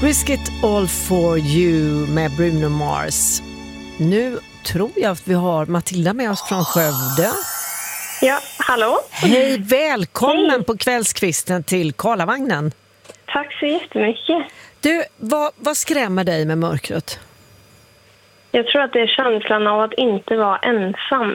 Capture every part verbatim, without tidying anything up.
Risk it all for you med Bruno Mars. Nu tror jag att vi har Matilda med oss från Skövde. Ja, hallå. Hej, välkommen Hej. På kvällskvisten till Karlavagnen. Tack så jättemycket. Du, vad, vad skrämmer dig med mörkret? Jag tror att det är känslan av att inte vara ensam.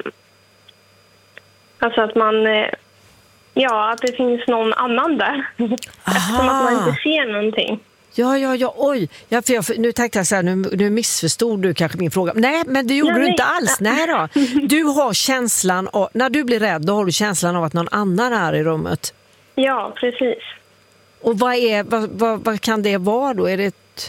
Alltså att man... eh, Ja, att det finns någon annan där. Eftersom att man inte ser någonting. Ja, ja, ja, oj. Ja, för jag, nu tänkte jag så här, nu, nu missförstod du kanske min fråga. Nej, men det gjorde nej, du inte nej. alls. Nej då. Du har känslan av, när du blir rädd, då har du känslan av att någon annan är i rummet. Ja, precis. Och vad, är, vad, vad, vad kan det vara då? Är det ett...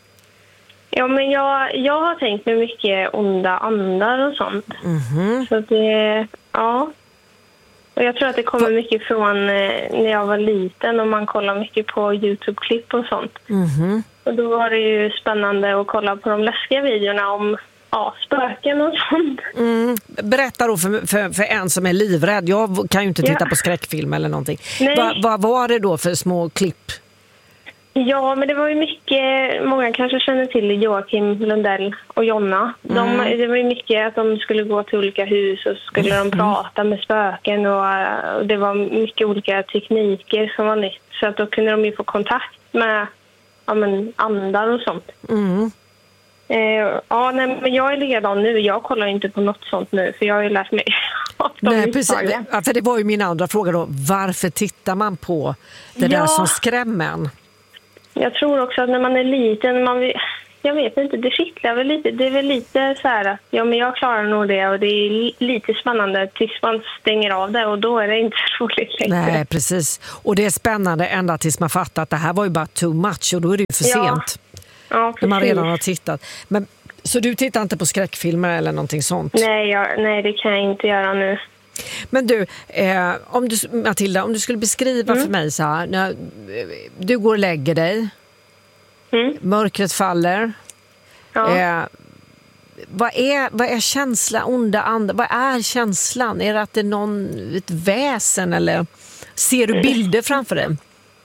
Ja, men jag, jag har tänkt med mycket onda andar och sånt. Mhm. Så det... Ja. Och jag tror att det kommer mycket från eh, när jag var liten och man kollar mycket på YouTube-klipp och sånt. Mhm. Och då var det ju spännande att kolla på de läskiga videorna om ja, spöken och sånt. Mm. Berätta då för, för, för en som är livrädd. Jag kan ju inte titta Ja. på skräckfilm eller någonting. Nej. Va, vad var det då för små klipp? Ja, men det var ju mycket, många kanske känner till Joakim Lundell och Jonna. De, Mm. Det var ju mycket att de skulle gå till olika hus och skulle de prata med spöken och, och det var mycket olika tekniker som var nytt. Så att då kunde de ju få kontakt med ja, men andar och sånt. Mm. Eh, ja, nej, men jag är likadan nu. Jag kollar inte på något sånt nu för jag har ju lärt mig att de Nej, är precis. farliga. Ja, för det var ju min andra fråga då. Varför tittar man på det Ja. där som skrämmer en? Jag tror också att när man är liten, man vill, jag vet inte, det kittlar väl lite. Det är väl lite så här att ja, men jag klarar nog det och det är li- lite spännande tills man stänger av det och då är det inte så roligt längre. Nej, precis. Och det är spännande ända tills man fattar att det här var ju bara too much och då är det ju för Ja. sent. Ja, När man precis. redan har tittat. Men, så du tittar inte på skräckfilmer eller någonting sånt? Nej, jag, nej, det kan jag inte göra nu. Men du, eh, om du, Matilda, om du skulle beskriva Mm. för mig så här, när du går och lägger dig, Mm. mörkret faller, Ja. eh, vad, är, vad är känslan, onda andar, vad är känslan? Är det att det är någon, ett väsen eller ser du bilder framför dig?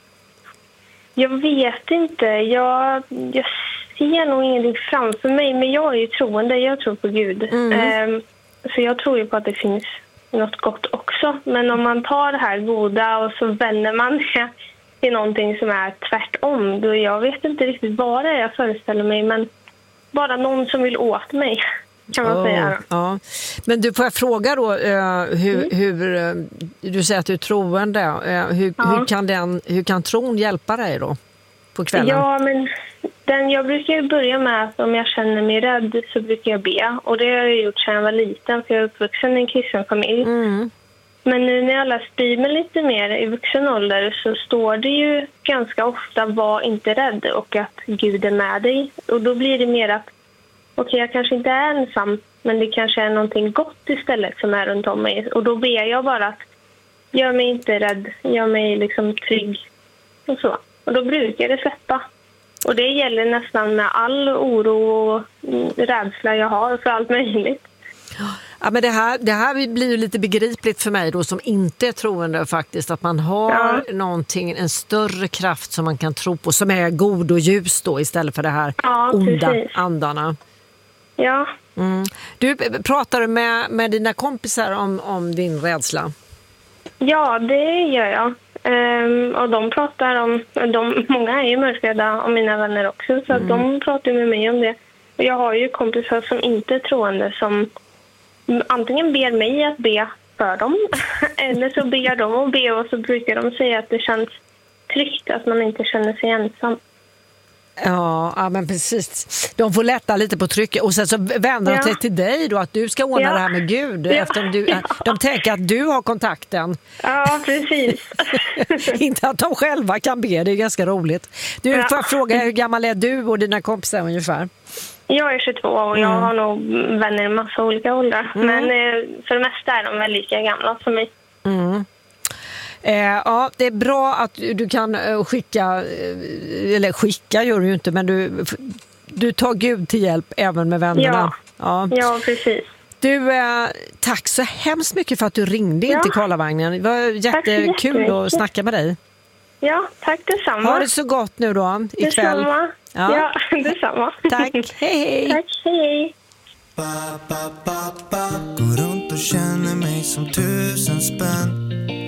Jag vet inte. Jag, jag ser nog ingenting framför mig, men jag är ju troende. Jag tror på Gud. Mm. Ehm, så jag tror ju på att det finns något gott också. Men om man tar det här goda och så vänder man det till någonting som är tvärtom. Då jag vet inte riktigt vad det är jag föreställer mig, men bara någon som vill åt mig, kan man Oh, säga. ja. Men du, får jag fråga då, eh, hur, Mm. hur eh, du säger att du är troende, eh, hur, Ja. hur, kan den, hur kan tron hjälpa dig då på kvällen? Ja, men den, jag brukar ju börja med att om jag känner mig rädd så brukar jag be. Och det har jag gjort sedan jag var liten, för jag är uppvuxen i en kristen familj. Mm. Men nu när jag har läst Bibeln lite mer i vuxen ålder så står det ju ganska ofta var inte rädd och att Gud är med dig. Och då blir det mer att okej, okay, jag kanske inte är ensam, men det kanske är någonting gott istället som är runt om mig. Och då ber jag bara att gör mig inte rädd, gör mig liksom trygg och så. Och då brukar det släppa. Och det gäller nästan med all oro och rädsla jag har för allt möjligt. Ja, men det här, det här blir ju lite begripligt för mig då som inte är troende faktiskt, att man har Ja. någonting, en större kraft som man kan tro på, som är god och ljus då istället för det här Ja, onda precis. andarna. Ja, Mm. Du, pratar du med, med dina kompisar om, om din rädsla? ja det gör jag. Ehm, och de pratar om, de, många är ju mörkrädda och mina vänner också, så att de pratar med mig om det. Och jag har ju kompisar som inte är troende som antingen ber mig att be för dem eller så ber de och be och så brukar de säga att det känns tryggt att man inte känner sig ensam. Ja, ja, men precis. De får lätta lite på trycket och sen så vänder de Ja. sig till dig då, att du ska ordna Ja. det här med Gud. Ja. Eftersom du, Ja. De tänker att du har kontakten. Ja, precis. Inte att de själva kan be, det är ganska roligt. Du, Ja. får jag fråga, hur gammal är du och dina kompisar ungefär? Jag är tjugotvå och jag har nog vänner i massa olika åldrar. Men eh, för det mesta är de väl lika gamla som mig. Mm. Eh, ja, det är bra att du kan eh, skicka, eh, eller skicka gör du ju inte, men du, du tar Gud till hjälp även med vännerna. Ja, Ja. ja precis. Du, eh, tack så hemskt mycket för att du ringde in Ja. till Karlavagnen. Det var jättekul jättemycket. att snacka med dig. Ja, tack detsamma. Ha det så gott nu då, ikväll. Detsamma. Ja, ja detsamma. Tack, hej hej. Tack, hej. Ba, ba, ba, ba. Går runt och känner mig som tusen spänn.